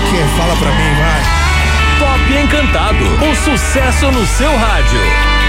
que? Fala pra mim, vai. Top Encantado, um sucesso no seu rádio.